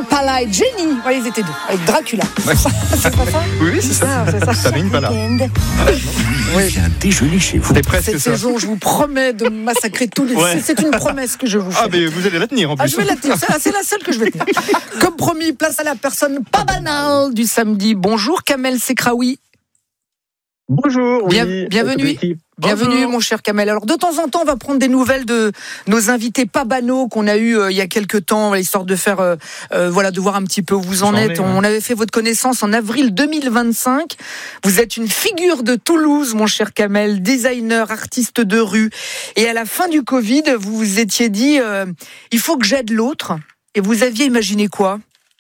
Impala et Jenny. Ouais, ils étaient deux, avec Dracula. Ouais. C'est pas ça? Oui, c'est ça. Tame Impala. Oui, j'ai un déjeuner chez vous. C'est presque Cette ça. saison, je vous promets de massacrer tous les... Ouais. C'est une promesse que je vous fais. Ah, mais vous allez la tenir en plus. Je vais la tenir, c'est la seule que je vais tenir. Comme promis, place à la personne pas banale du samedi. Bonjour Kamel Sekraoui. Bonjour, Bienvenue. Bienvenue mon cher Kamel. Alors de temps en temps on va prendre des nouvelles de nos invités pas banaux qu'on a eu il y a quelques temps, histoire de faire de voir un petit peu où vous en êtes. On avait fait votre connaissance en avril 2025. Vous êtes une figure de Toulouse mon cher Kamel, designer, artiste de rue, et à la fin du Covid vous vous étiez dit il faut que j'aide l'autre, et vous aviez imaginé quoi?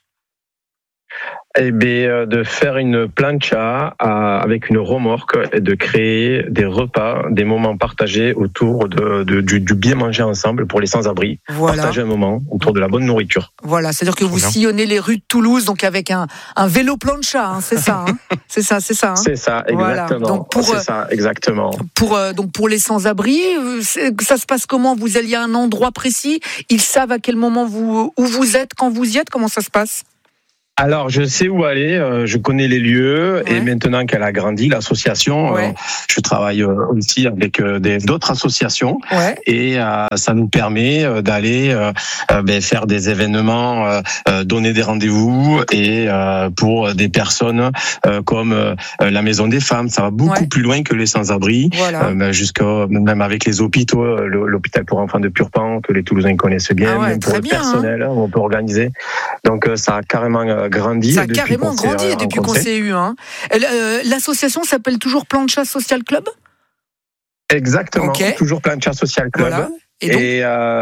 Eh bien, de faire une plancha avec une remorque et de créer des repas, des moments partagés autour du bien manger ensemble pour les sans-abri. Voilà. Partager un moment autour de la bonne nourriture. Voilà, c'est-à-dire que vous sillonnez les rues de Toulouse, donc avec un vélo plancha, hein, c'est ça, hein. C'est ça. Hein. C'est ça, exactement. Voilà. Donc c'est ça, exactement. Pour les sans-abri, ça se passe comment? Vous alliez à un endroit précis? Ils savent à quel moment où vous êtes, quand vous y êtes? Comment ça se passe? Alors, je sais où aller, je connais les lieux, et maintenant qu'elle a grandi, l'association, je travaille aussi avec d'autres associations, et ça nous permet d'aller faire des événements, donner des rendez-vous, et pour des personnes comme la Maison des Femmes, ça va beaucoup plus loin que les sans-abri, même avec les hôpitaux, l'hôpital pour enfants de Purpan, que les Toulousains connaissent bien, même pour le personnel, on peut organiser. Donc ça a carrément grandi. Ça a carrément grandi depuis qu'on s'est eu. Hein. L'association s'appelle toujours Plancha Social Club ? Exactement, toujours Plancha Social Club. Voilà. Et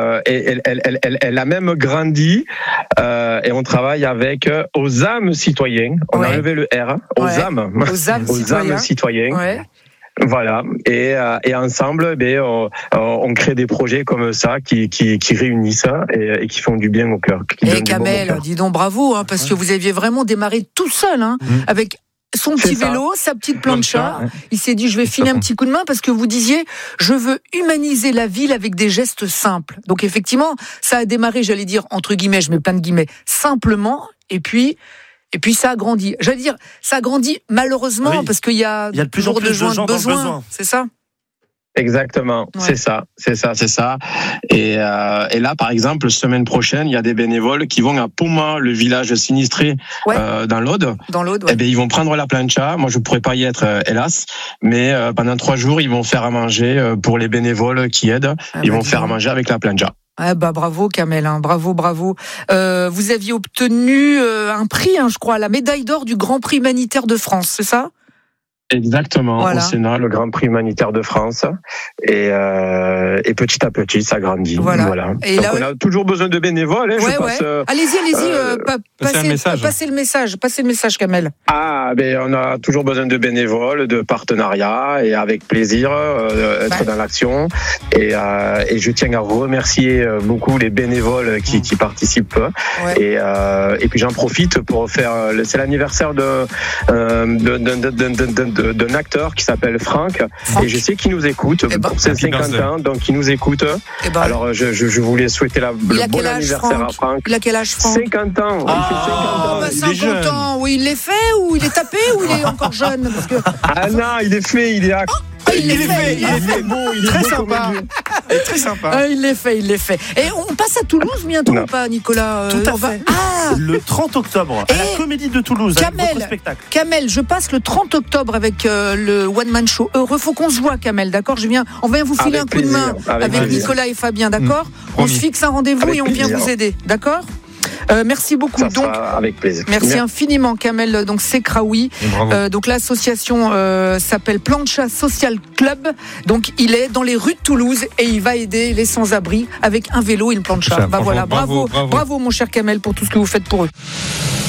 elle a même grandi, et on travaille avec Osam Citoyens. On a enlevé le R, Osam. Osam Citoyens. Voilà, et ensemble, on crée des projets comme ça qui réunissent et qui font du bien au cœur. Et Kamel, dis donc bravo, hein, parce que vous aviez vraiment démarré tout seul, hein, avec son petit vélo, sa petite plancha. Il s'est dit, je vais filer un petit coup de main, parce que vous disiez, je veux humaniser la ville avec des gestes simples. Donc effectivement, ça a démarré, j'allais dire, entre guillemets, je mets plein de guillemets, simplement, et puis ça a grandi. J'allais dire, ça a grandi malheureusement, parce qu'il y a de plus en plus de gens besoin. C'est ça ? Exactement, c'est ça. Et là, par exemple, semaine prochaine, il y a des bénévoles qui vont à Poma, le village sinistré dans l'Aude. Eh bien, ils vont prendre la plancha. Moi, je pourrais pas y être, hélas, mais pendant 3 jours, ils vont faire à manger pour les bénévoles qui aident. Ils vont faire à manger avec la plancha. Bravo Kamel, hein, bravo. Vous aviez obtenu un prix, je crois, la médaille d'or du Grand Prix humanitaire de France, c'est ça ? Exactement, au Sénat, le Grand Prix humanitaire de France, et petit à petit, ça grandit. Voilà. Et donc, on a toujours besoin de bénévoles. Allez-y, passez le message, Kamel. On a toujours besoin de bénévoles, de partenariats, et avec plaisir être dans l'action. Et je tiens à remercier beaucoup les bénévoles qui participent. Et puis j'en profite pour faire. C'est l'anniversaire d'un acteur qui s'appelle Franck, et je sais qu'il nous écoute pour ses 50 ans, donc il nous écoute. Alors je voulais souhaiter le bon anniversaire à Franck. Il a quel âge, Franck ? 50 ans. Il fait 50 ans. 50 ans. Oui, il l'est fait, ou il est tapé, ou il est encore jeune, parce que... non, il est fait, il est à... Il l'est fait. Beau, il est très beau sympa. Il est très sympa. Il l'est fait. Et on passe à Toulouse bientôt ou pas, Nicolas ? Tout à fait. Le 30 octobre, à la Comédie de Toulouse, avec votre spectacle. Kamel, je passe le 30 octobre avec le One Man Show Heureux. Faut qu'on se voit, Kamel, d'accord ? On vient vous filer un coup de main avec Nicolas et Fabien, d'accord ? On se fixe un rendez-vous et on vient vous aider, d'accord ? Merci beaucoup. Avec plaisir. Merci infiniment, Kamel. Donc Sekraoui. Donc l'association s'appelle Plancha Social Club. Donc il est dans les rues de Toulouse et il va aider les sans-abri avec un vélo et une plancha. Bravo, mon cher Kamel, pour tout ce que vous faites pour eux.